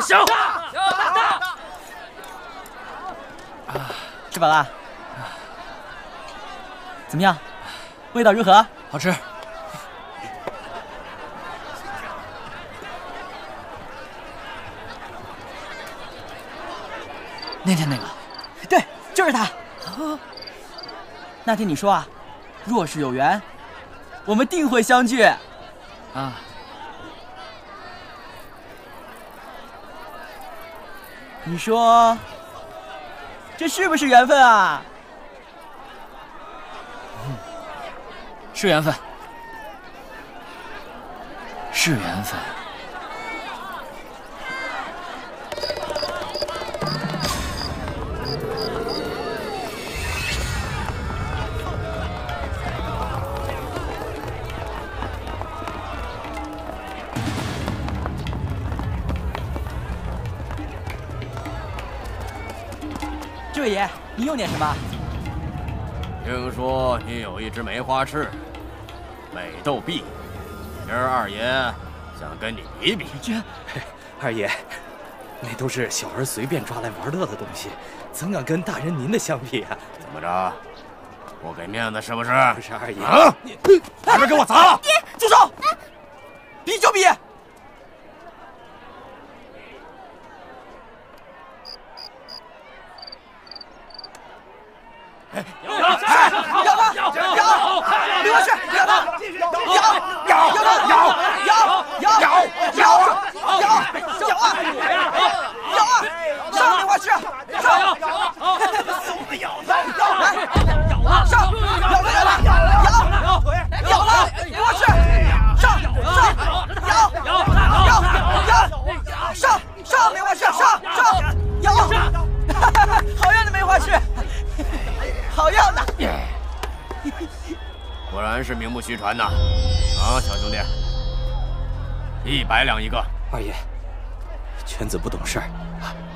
行。 吃饱了？怎么样？味道如何？ 好吃。那天那个， 对，就是他。那天你说啊，若是有缘，我们定会相聚。 啊。 你说，这是不是缘分啊？ 是缘分，是缘分。 这位爷，你用点什么？ 听说你有一只梅花翅，美斗碧，今儿二爷想跟你比比。 二爷，那都是小儿随便抓来玩乐的东西，怎敢跟大人您的相比啊？ 怎么着？不给面子是不是？ 不是二爷啊！把这给我砸了！ 爹，住手！比就比。 有他！ 有！刘老师，有他！有！上梅花翅！上！咬了！梅花翅！上！梅花翅！上！咬！好样的梅花翅！好样的！ 果然是名不虚传呐！啊，小兄弟，100两一个。 二爷，犬子不懂事儿，